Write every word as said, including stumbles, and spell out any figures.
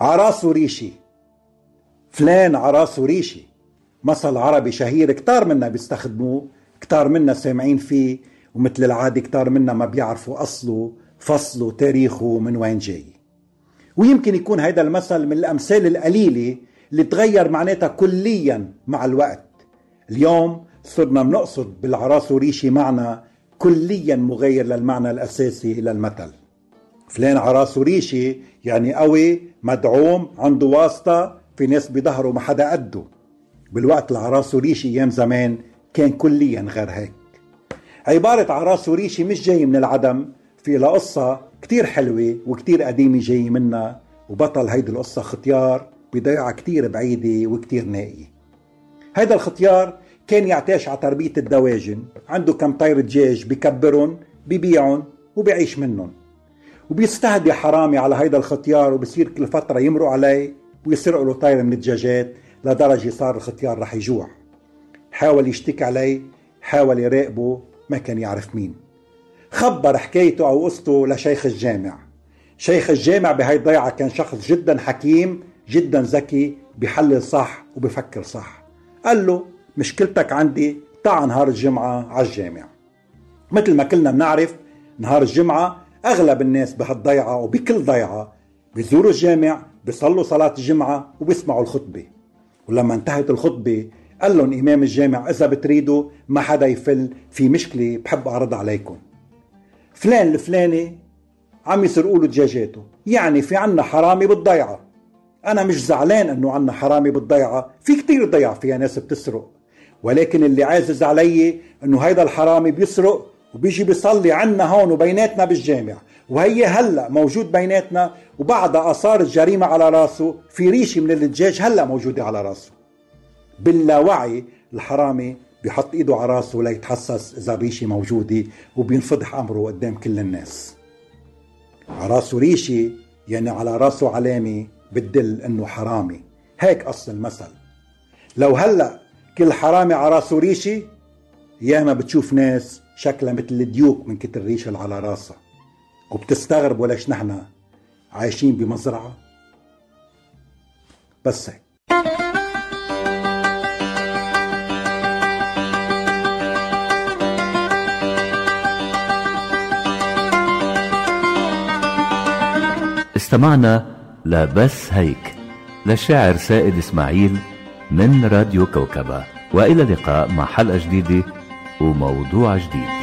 عراسه ريشي، فلان عراسه ريشي، مثل عربي شهير كتار منا بيستخدموه، كتار منا سامعين فيه، ومثل العادة كتار منا ما بيعرفوا أصله فصله تاريخه من وين جاي. ويمكن يكون هيدا المثل من الأمثال القليلة اللي تغير معناتها كليا مع الوقت. اليوم صرنا بنقصد بالعراسه ريشي معنى كليا مغير للمعنى الأساسي للمثل. فلان عراسه ريشي يعني قوي، مدعوم، عنده واسطة، في ناس بظهره ما حدا قده. بالوقت العراسه ريشي ايام زمان كان كليا غير هيك. عبارة عراسه ريشي مش جاي من العدم، في لها قصة كتير حلوة وكتير قديمة جاي منها، وبطل هيدي القصة ختيار بضيعة كتير بعيدة وكتير نائية. هيدا الختيار كان يعتاش على تربية الدواجن، عنده كم طير دجاج بكبرن ببيعن وبيعيش منن، وبيستهدي حرامي على هيدا الختيار، وبصير كل فترة يمرق عليه ويسرق له طير من الدجاجات لدرجة صار الختيار رح يجوع. حاول يشتكي عليه، حاول يراقبه، ما كان يعرف مين. خبر حكايته أو قصته لشيخ الجامع. شيخ الجامع بهاي الضيعة كان شخص جدا حكيم، جدا ذكي، بيحلل صح وبفكر صح. قال له مشكلتك عندي، تعا نهار الجمعة على الجامع. مثل ما كلنا بنعرف نهار الجمعة أغلب الناس بهالضيعة وبكل ضيعة بيزوروا الجامع، بيصلوا صلاة الجمعة وبيسمعوا الخطبة. ولما انتهت الخطبة قال لهم إمام الجامع إذا بتريدوا ما حدا يفل، في مشكلة بحب أعرض عليكم. فلان الفلاني عم يسرقوا له دجاجاته، يعني في عنا حرامي بالضيعة. أنا مش زعلان أنه عنا حرامي بالضيعة، في كتير ضيعة فيها ناس بتسرق، ولكن اللي عازز علي أنه هيدا الحرامي بيسرق وبيجي بيصلي عنا هون وبيناتنا بالجامع، وهي هلأ موجود بيناتنا، وبعد آثار الجريمة على راسه في ريشة من الدجاج هلأ موجودة على راسه. باللاوعي الحرامي بيحط ايده على راسه ليتحسس اذا الريشة موجودة، وبينفضح امره قدام كل الناس. عراسه ريشة يعني على راسه علامة بتدل انه حرامي، هيك اصل المثل. لو هلأ كل حرامي عراسه ريشة، ياما بتشوف ناس شكلها مثل الديوك من كتر الريشة اللي على راسها، وبتستغربوا ليش نحن عايشين بمزرعة. بس هيك. استمعنا لبس هيك للشاعر سائد إسماعيل من راديو كوكبة، وإلى اللقاء مع حلقة جديدة وموضوع جديد.